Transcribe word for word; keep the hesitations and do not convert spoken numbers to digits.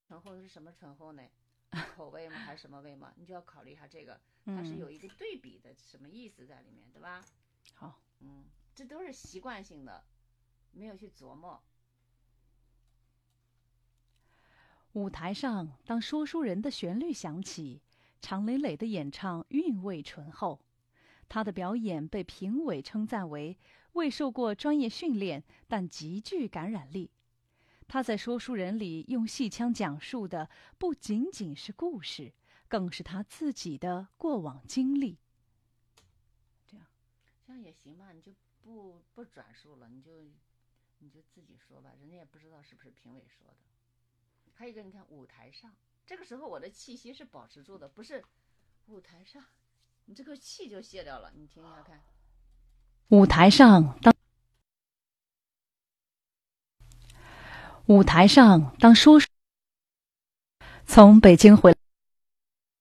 醇厚是什么醇厚呢？口味吗？还是什么味吗？你就要考虑一下这个，它是有一个对比的，什么意思在里面，对吧？ 好， 嗯，这都是习惯性的，没有去琢磨。 舞台上，当说书人的旋律响起，常磊磊的演唱韵味醇厚。他的表演被评委称赞为未受过专业训练，但极具感染力。他在说书人里用戏腔讲述的不仅仅是故事，更是他自己的过往经历。这样， 这样也行吧，你就不不转述了，你就你就自己说吧，人家也不知道是不是评委说的。还有一个，你看舞台上，这个时候我的气息是保持住的，不是舞台上，你这个气就泄掉了。你听一下看， 舞台上当舞台上当说从北京回来。